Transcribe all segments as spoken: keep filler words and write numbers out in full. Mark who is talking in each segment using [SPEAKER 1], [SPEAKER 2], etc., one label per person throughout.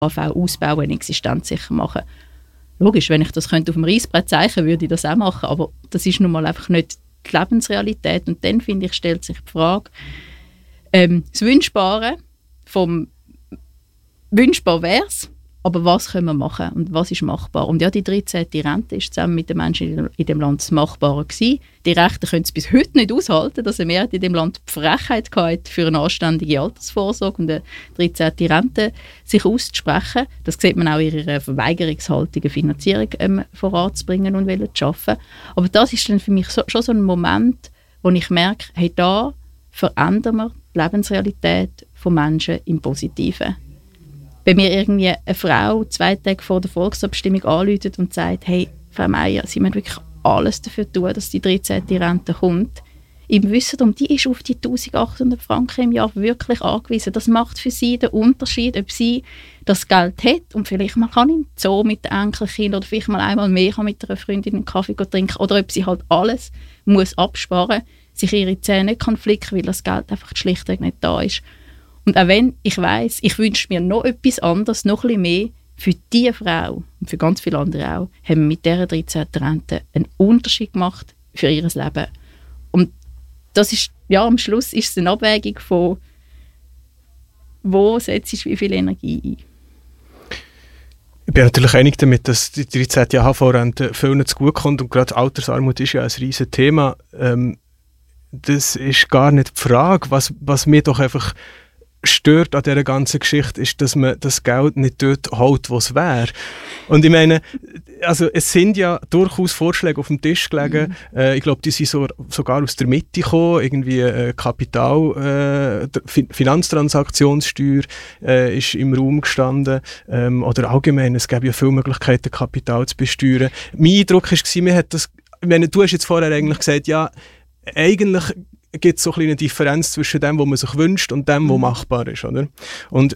[SPEAKER 1] A V ausbauen, existenzsicher machen. Logisch, wenn ich das könnte auf dem Reissbrett zeichnen, würde ich das auch machen, aber das ist nun mal einfach nicht die Lebensrealität. Und dann, finde ich, stellt sich die Frage, ähm, das Wünschbare vom wünschbar wäre es, aber was können wir machen und was ist machbar? Und ja, die dreizehnte Rente ist zusammen mit den Menschen in dem Land das Machbare gewesen. Die Rechten können es bis heute nicht aushalten, dass eine Mehrheit in dem Land die Frechheit hatte, für eine anständige Altersvorsorge und eine dreizehnte Rente sich auszusprechen. Das sieht man auch in ihrer Verweigerungshaltung, eine Finanzierung ähm, voranzubringen und zu schaffen. Aber das ist dann für mich so, schon so ein Moment, wo ich merke, hey, da verändern wir die Lebensrealität von Menschen im Positiven. Wenn mir irgendwie eine Frau zwei Tage vor der Volksabstimmung anruft und sagt, hey, Frau Meier, Sie müssen wirklich alles dafür tun, dass die dreizehnte Rente kommt, im Wissen darum, die ist auf die eintausendachthundert Franken im Jahr wirklich angewiesen. Das macht für sie den Unterschied, ob sie das Geld hat und vielleicht mal kann im Zoo mit den Enkelkindern oder vielleicht mal einmal mehr kann mit einer Freundin einen Kaffee trinken oder ob sie halt alles muss absparen, sich ihre Zähne nicht kann flicken, weil das Geld einfach schlichtweg nicht da ist. Und auch wenn ich weiss, ich wünsche mir noch etwas anderes, noch ein bisschen mehr, für diese Frau und für ganz viele andere auch, haben wir mit dieser dreizehnten Rente einen Unterschied gemacht für ihr Leben. Und das ist, ja, am Schluss ist es eine Abwägung von, wo setzt ich wie viel Energie ein.
[SPEAKER 2] Ich bin natürlich einig damit, dass die dreizehnte A H V-Rente vielen zu gut kommt und gerade Altersarmut ist ja ein riesiges Thema. Ähm, das ist gar nicht die Frage. Was, was mir doch einfach stört an dieser ganzen Geschichte, ist, dass man das Geld nicht dort holt, wo es wäre. Und ich meine, also es sind ja durchaus Vorschläge auf dem Tisch gelegen. Mhm. Äh, ich glaube, die sind so, sogar aus der Mitte gekommen. Irgendwie äh, Kapital, äh, Finanztransaktionssteuer äh, ist im Raum gestanden. Ähm, oder allgemein, es gäbe ja viele Möglichkeiten, Kapital zu besteuern. Mein Eindruck war, man hat das, ich meine, du hast jetzt vorher eigentlich gesagt, ja, eigentlich gibt es so eine Differenz zwischen dem, was man sich wünscht und dem, was mhm. machbar ist, oder? Und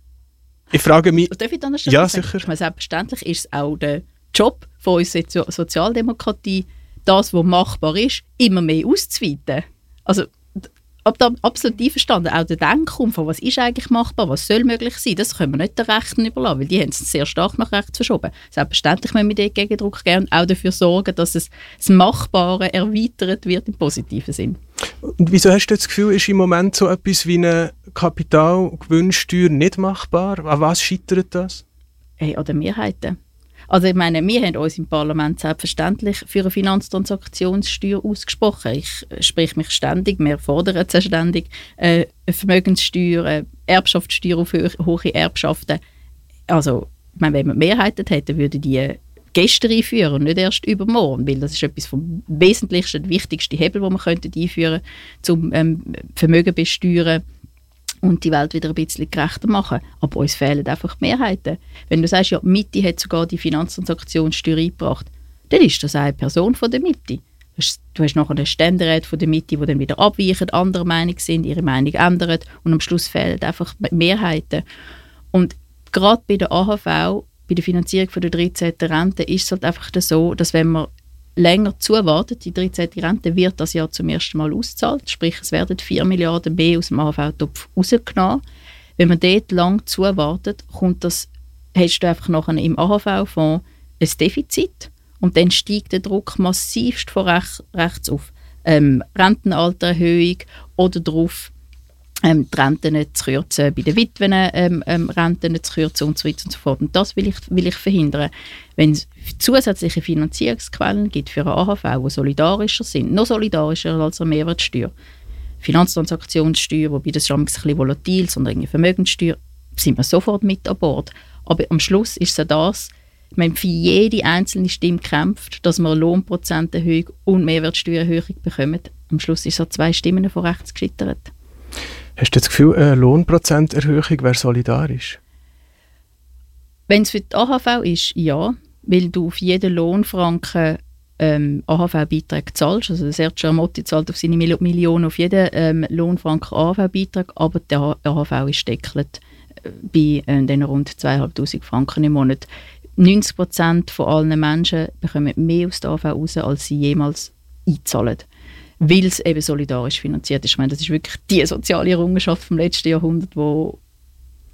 [SPEAKER 2] ich frage mich...
[SPEAKER 1] Darf ich dann noch
[SPEAKER 2] ja,
[SPEAKER 1] sagen?
[SPEAKER 2] sicher.
[SPEAKER 1] Ich meine, selbstverständlich ist es auch der Job von unserer so- Sozialdemokratie, das, was machbar ist, immer mehr auszuweiten. Also, ab da absolut einverstanden. Auch der Denkum von was ist eigentlich machbar, was soll möglich sein, das können wir nicht den Rechten überlassen, weil die haben es sehr stark nach rechts verschoben. Selbstverständlich müssen wir den Gegendruck gerne auch dafür sorgen, dass es das Machbare erweitert wird im positiven Sinn.
[SPEAKER 2] Und wieso hast du das Gefühl, ist im Moment so etwas wie eine Kapitalgewinnsteuer nicht machbar? An was scheitert das?
[SPEAKER 1] Hey, an den Mehrheiten. Also ich meine, wir haben uns im Parlament selbstverständlich für eine Finanztransaktionssteuer ausgesprochen. Ich spreche mich ständig, wir fordern es ständig, äh, eine Vermögenssteuer, eine Erbschaftssteuer auf hohe Erbschaften. Also, ich meine, wenn wir Mehrheiten hätten, würden die gestern einführen und nicht erst übermorgen, weil das ist etwas vom wesentlichsten, wichtigsten Hebel, den wir könnten einführen könnten, um ähm, Vermögen besteuern und die Welt wieder ein bisschen gerechter machen. Aber uns fehlen einfach die Mehrheiten. Wenn du sagst, ja, die Mitte hat sogar die Finanztransaktionssteuer eingebracht, dann ist das eine Person von der Mitte. Du hast nachher einen Ständerat von der Mitte, die dann wieder abweichen, anderer Meinung sind, ihre Meinung ändern und am Schluss fehlen einfach Mehrheiten. Und gerade bei der A H V, bei der Finanzierung von der dreizehnten Rente, ist es halt einfach so, dass wenn man länger zuwartet, die dreizehnte Rente wird das Jahr zum ersten Mal ausgezahlt, sprich es werden vier Milliarden mehr aus dem A H V-Topf rausgenommen. Wenn man dort lang zuwartet, kommt das, hast du einfach nachher im A H V-Fonds ein Defizit und dann steigt der Druck massivst von rech- rechts auf. Ähm, Rentenaltererhöhung oder darauf, ähm, die Renten nicht zu kürzen, bei den Witwen ähm, ähm, Renten nicht zu kürzen und so weiter und so fort. Und das will ich, will ich verhindern. Wenn es zusätzliche Finanzierungsquellen gibt für eine A H V, die solidarischer sind, noch solidarischer als eine Mehrwertsteuer, Finanztransaktionssteuer, wobei das schon ein bisschen volatil, sondern eine Vermögenssteuer, sind wir sofort mit an Bord. Aber am Schluss ist es ja das, wenn für jede einzelne Stimme kämpft, dass wir Lohnprozenterhöhung und Mehrwertsteuererhöhung bekommen. Am Schluss ist es zwei Stimmen von rechts gescheitert.
[SPEAKER 2] Hast du das Gefühl, eine Lohnprozenterhöhung wäre solidarisch?
[SPEAKER 1] Wenn es für die A H V ist, ja, weil du auf jeden Lohnfranken ähm, A H V-Beitrag zahlst. Also der Sergio Amotti zahlt auf seine Mil- Millionen auf jeden ähm, Lohnfranken A H V-Beitrag, aber der A H V ist deckelt äh, bei äh, den rund zweitausendfünfhundert Franken im Monat. neunzig Prozent von allen Menschen bekommen mehr aus der A H V raus, als sie jemals einzahlen, weil es eben solidarisch finanziert ist. Ich meine, das ist wirklich die soziale Errungenschaft vom letzten Jahrhundert, wo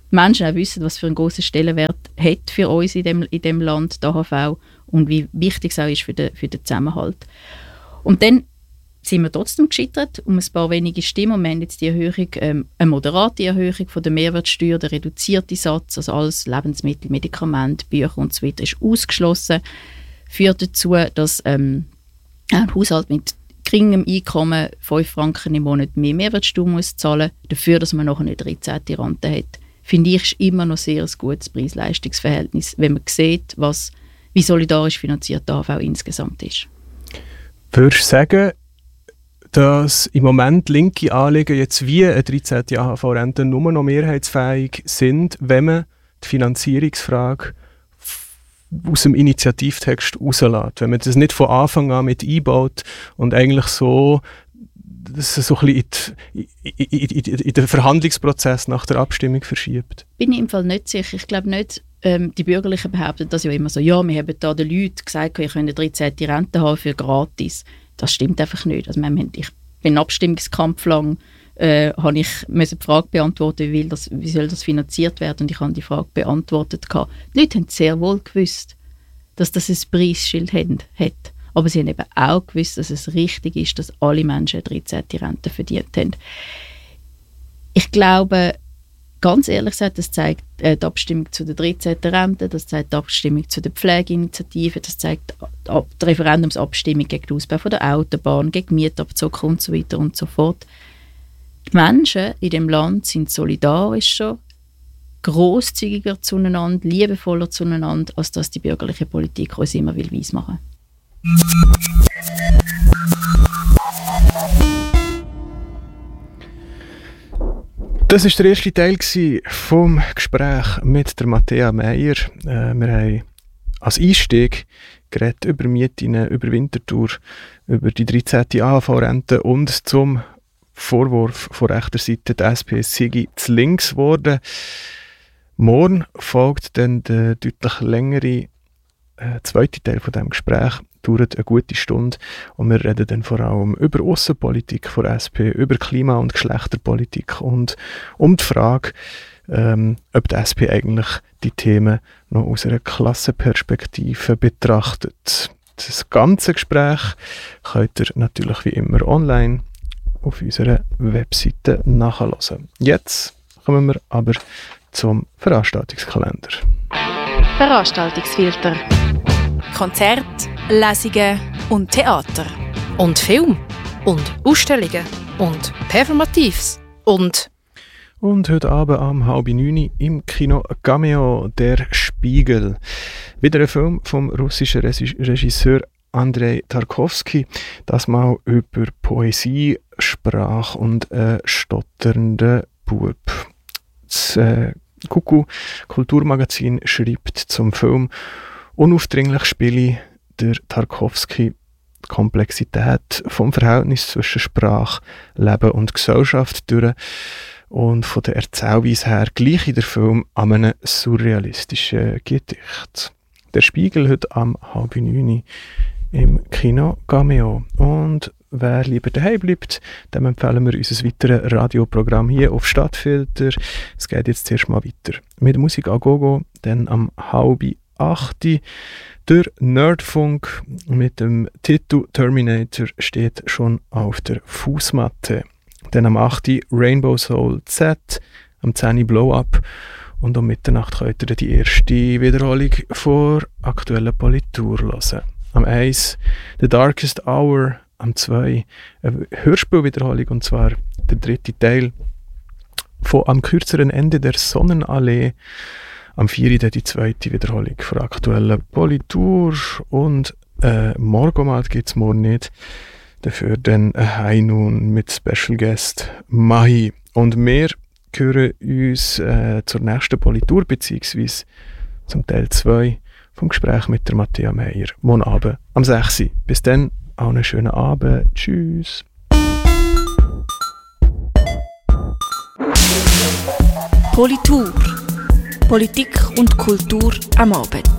[SPEAKER 1] die Menschen auch wissen, was für einen grossen Stellenwert hat für uns in dem, in dem Land, die A H V, und wie wichtig es auch ist für den, für den Zusammenhalt. Und dann sind wir trotzdem gescheitert um ein paar wenige Stimmen. Und wir haben jetzt die Erhöhung, ähm, eine moderate Erhöhung von der Mehrwertsteuer, der reduzierte Satz, also alles Lebensmittel, Medikamente, Bücher und so weiter ist ausgeschlossen, führt dazu, dass ähm, ein Haushalt mit geringem Einkommen fünf Franken im Monat mehr Mehrwertsteuer muss zahlen, dafür, dass man noch eine dreizehnte Rente hat. Finde ich, ist immer noch sehr ein gutes Preis-Leistungs-Verhältnis, wenn man sieht, was, wie solidarisch finanziert die A H V insgesamt ist.
[SPEAKER 2] Würdest du sagen, dass im Moment linke Anliegen jetzt wie eine dreizehnte A H V-Rente nur noch mehrheitsfähig sind, wenn man die Finanzierungsfrage aus dem Initiativtext rauslässt. Wenn man das nicht von Anfang an mit einbaut und eigentlich so, das so ein bisschen in, in, in, in den Verhandlungsprozess nach der Abstimmung verschiebt.
[SPEAKER 1] Bin ich im Fall nicht sicher. Ich glaube nicht, ähm, die Bürgerlichen behaupten das ja immer so, ja, wir haben da den Leuten gesagt, wir können eine dreizehnte Rente haben für gratis. Das stimmt einfach nicht. Also, wir haben, ich bin im Abstimmungskampf lang, äh, habe ich die Frage beantwortet, wie, das, wie soll das finanziert werden, und ich habe die Frage beantwortet. Die Leute haben sehr wohl gewusst, dass das ein Preisschild hat. Aber sie haben eben auch gewusst, dass es richtig ist, dass alle Menschen eine dreizehnte Rente verdient haben. Ich glaube, ganz ehrlich gesagt, das zeigt äh, die Abstimmung zu der dreizehnten Rente, das zeigt die Abstimmung zu der Pflegeinitiative, das zeigt die, Ab- die Referendumsabstimmung gegen den Ausbau von der Autobahn, gegen Mietabzug und so weiter und so fort. Die Menschen in dem Land sind solidarischer, grosszügiger zueinander, liebevoller zueinander, als das die bürgerliche Politik uns immer will weismachen.
[SPEAKER 2] Das war der erste Teil vom Gespräch mit der Matthäa Meier. Äh, wir haben als Einstieg geredet über Mieten, über Winterthur, über die dreizehnte A H V-Rente und zum Vorwurf von rechter Seite, die S P sei zu links geworden. Morgen folgt dann der deutlich längere äh, zweite Teil von diesem Gespräch. Dauert eine gute Stunde und wir reden dann vor allem über Aussenpolitik von S P, über Klima- und Geschlechterpolitik und um die Frage, ähm, ob die S P eigentlich die Themen noch aus einer Klassenperspektive betrachtet. Das ganze Gespräch könnt ihr natürlich wie immer online auf unserer Webseite nachhören. Jetzt kommen wir aber zum Veranstaltungskalender.
[SPEAKER 3] Veranstaltungsfilter. Konzert, Lesungen und Theater. Und Film. Und Ausstellungen. Und Performatives. Und...
[SPEAKER 2] Und heute Abend um halb neun im Kino Cameo, der Spiegel. Wieder ein Film vom russischen Regisseur Andrei Tarkovsky. Das mal über Poesie, Sprache und einen stotternden Bub. Das äh, Kuku Kulturmagazin schreibt zum Film: Unaufdringlich spiele der Tarkovsky die Komplexität vom Verhältnis zwischen Sprache, Leben und Gesellschaft durch und von der Erzählweise her gleich in der Film an einem surrealistischen Gedicht. Der Spiegel heute am halb neun im Kino Cameo. Und wer lieber daheim bleibt, dem empfehlen wir unser weiteres Radioprogramm hier auf Stadtfilter. Es geht jetzt zuerst mal weiter mit Musik a gogo, dann am halb acht. Der Nerdfunk mit dem Titel Terminator steht schon auf der Fußmatte. Dann am acht Rainbow Soul Z, am zehn Blow Up und um Mitternacht könnt ihr die erste Wiederholung vor aktuellen Politur hören. Am eins The Darkest Hour, am zwei eine Hörspielwiederholung, und zwar der dritte Teil von Am kürzeren Ende der Sonnenallee. Am vier die zweite Wiederholung von aktuellen Politur und äh, Morgomat gibt es morgen nicht. Dafür dann ein High Noon mit Special Guest Mahi. Und wir hören uns äh, zur nächsten Politur bzw. zum Teil zwei vom Gespräch mit der Matthäa Meier morgen Abend am sechs. Bis dann, auch einen schönen Abend. Tschüss.
[SPEAKER 3] Politur. Politik und Kultur am Abend.